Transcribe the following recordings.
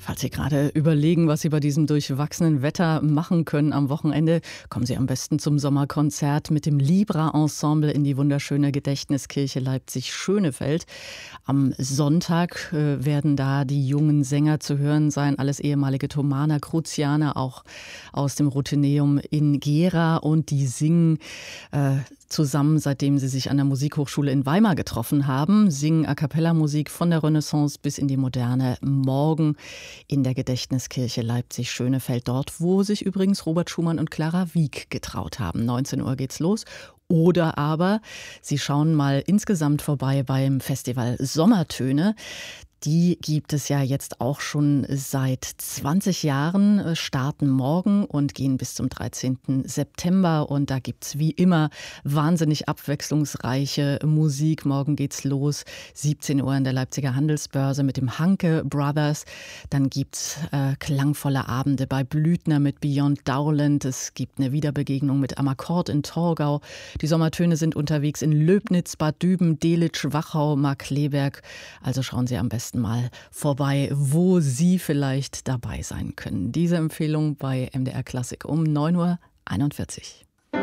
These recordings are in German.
Falls Sie gerade überlegen, was Sie bei diesem durchwachsenen Wetter machen können am Wochenende, kommen Sie am besten zum Sommerkonzert mit dem Libra-Ensemble in die wunderschöne Gedächtniskirche Leipzig-Schönefeld. Am Sonntag werden da die jungen Sänger zu hören sein, alles ehemalige Thomaner, Cruzianer, auch aus dem Ruteneum in Gera, und die singen zusammen, seitdem sie sich an der Musikhochschule in Weimar getroffen haben, singen A-cappella-Musik von der Renaissance bis in die Moderne, morgen in der Gedächtniskirche Leipzig-Schönefeld, dort, wo sich übrigens Robert Schumann und Clara Wieck getraut haben. 19 Uhr geht's los. Oder aber Sie schauen mal insgesamt vorbei beim Festival Sommertöne. Die gibt es ja jetzt auch schon seit 20 Jahren, starten morgen und gehen bis zum 13. September. Und da gibt's wie immer wahnsinnig abwechslungsreiche Musik. Morgen geht's los, 17 Uhr in der Leipziger Handelsbörse mit dem Hanke Brothers. Dann gibt's klangvolle Abende bei Blüthner mit Beyond Dowland. Es gibt eine Wiederbegegnung mit Amakord in Torgau. Die Sommertöne sind unterwegs in Löbnitz, Bad Düben, Delitzsch, Wachau, Markkleeberg. Also schauen Sie am besten mal vorbei, wo Sie vielleicht dabei sein können. Diese Empfehlung bei MDR Klassik um 9:41 Uhr.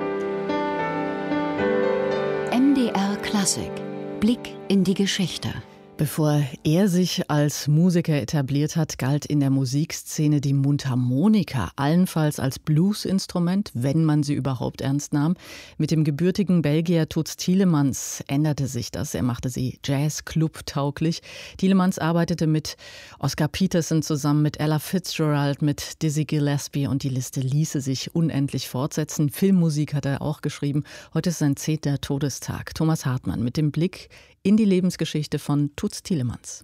MDR Klassik. Blick in die Geschichte. Bevor er sich als Musiker etabliert hat, galt in der Musikszene die Mundharmonika allenfalls als Bluesinstrument, wenn man sie überhaupt ernst nahm. Mit dem gebürtigen Belgier Toots Thielemans änderte sich das. Er machte sie Jazz-Club-tauglich. Thielemans arbeitete mit Oscar Peterson zusammen, mit Ella Fitzgerald, mit Dizzy Gillespie, und die Liste ließe sich unendlich fortsetzen. Filmmusik hat er auch geschrieben. Heute ist sein 10. Todestag. Thomas Hartmann mit dem Blick in die Lebensgeschichte von Toots Thielemans.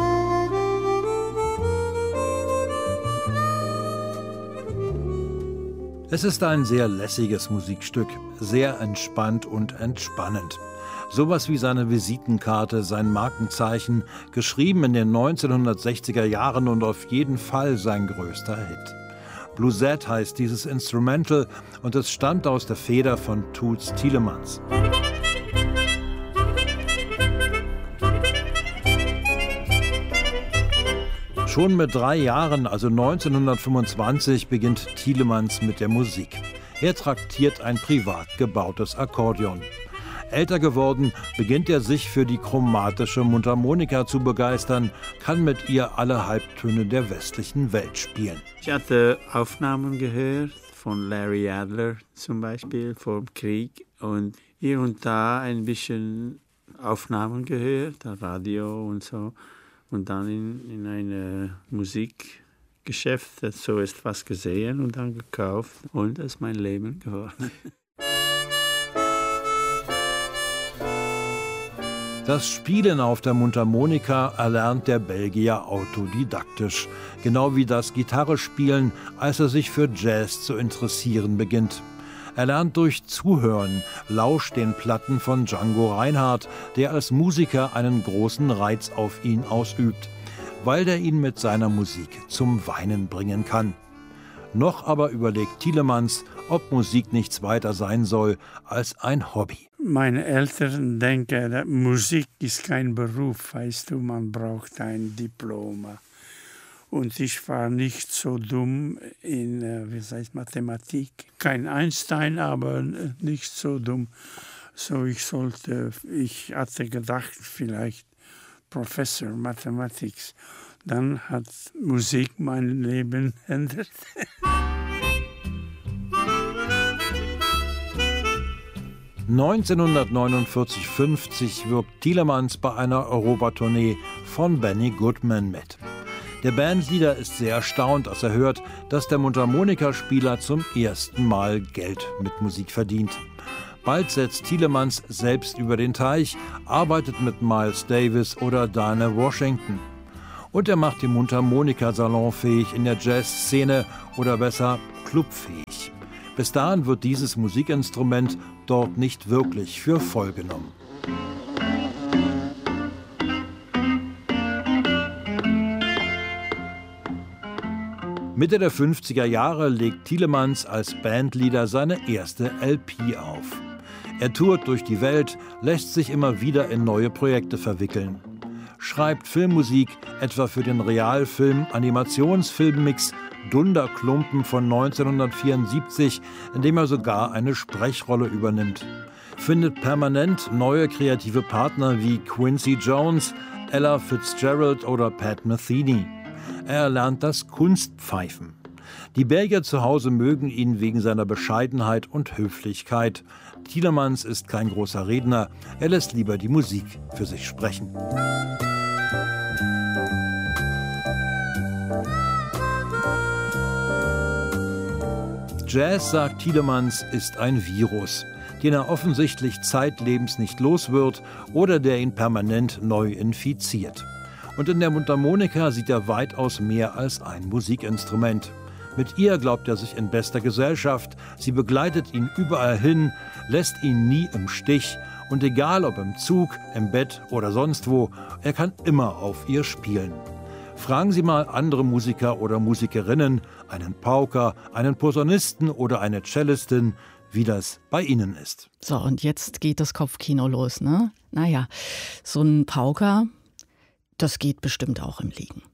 Es ist ein sehr lässiges Musikstück, sehr entspannt und entspannend. Sowas wie seine Visitenkarte, sein Markenzeichen, geschrieben in den 1960er Jahren und auf jeden Fall sein größter Hit. Bluesette heißt dieses Instrumental und es stammt aus der Feder von Toots Thielemans. Schon mit 3 Jahren, also 1925, beginnt Thielemans mit der Musik. Er traktiert ein privat gebautes Akkordeon. Älter geworden, beginnt er sich für die chromatische Mundharmonika zu begeistern, kann mit ihr alle Halbtöne der westlichen Welt spielen. Ich hatte Aufnahmen gehört von Larry Adler zum Beispiel vom Krieg und hier und da ein bisschen Aufnahmen gehört, Radio und so. Und dann in einem Musikgeschäft so etwas gesehen und dann gekauft. Und das ist mein Leben geworden. Das Spielen auf der Mundharmonika erlernt der Belgier autodidaktisch. Genau wie das Gitarrespielen, als er sich für Jazz zu interessieren beginnt. Er lernt durch Zuhören, lauscht den Platten von Django Reinhardt, der als Musiker einen großen Reiz auf ihn ausübt, weil der ihn mit seiner Musik zum Weinen bringen kann. Noch aber überlegt Thielemans, ob Musik nichts weiter sein soll als ein Hobby. Meine Eltern denken, Musik ist kein Beruf, weißt du, man braucht ein Diplom. Und ich war nicht so dumm in Mathematik. Kein Einstein, aber nicht so dumm. So ich hatte gedacht, vielleicht Professor Mathematik. Dann hat Musik mein Leben verändert. (1949-50) wirkt Thielemans bei einer Europatournee von Benny Goodman mit. Der Bandleader ist sehr erstaunt, als er hört, dass der Mundharmonikaspieler zum ersten Mal Geld mit Musik verdient. Bald setzt Thielemans selbst über den Teich, arbeitet mit Miles Davis oder Dinah Washington. Und er macht die Mundharmonika salonfähig in der Jazzszene oder besser clubfähig. Bis dahin wird dieses Musikinstrument dort nicht wirklich für voll genommen. Mitte der 50er Jahre legt Thielemans als Bandleader seine erste LP auf. Er tourt durch die Welt, lässt sich immer wieder in neue Projekte verwickeln. schreibt Filmmusik etwa für den Realfilm-Animationsfilmmix Dunderklumpen von 1974, in dem er sogar eine Sprechrolle übernimmt. Findet permanent neue kreative Partner wie Quincy Jones, Ella Fitzgerald oder Pat Metheny. Er lernt das Kunstpfeifen. Die Belgier zu Hause mögen ihn wegen seiner Bescheidenheit und Höflichkeit. Tielemans ist kein großer Redner, er lässt lieber die Musik für sich sprechen. Jazz, sagt Tielemans, ist ein Virus, den er offensichtlich zeitlebens nicht los wird oder der ihn permanent neu infiziert. Und in der Mundharmonika sieht er weitaus mehr als ein Musikinstrument. Mit ihr glaubt er sich in bester Gesellschaft, sie begleitet ihn überall hin, lässt ihn nie im Stich und egal ob im Zug, im Bett oder sonst wo, er kann immer auf ihr spielen. Fragen Sie mal andere Musiker oder Musikerinnen, einen Pauker, einen Posaunisten oder eine Cellistin, wie das bei Ihnen ist. So, und jetzt geht das Kopfkino los, ne? Naja, so ein Pauker, das geht bestimmt auch im Liegen.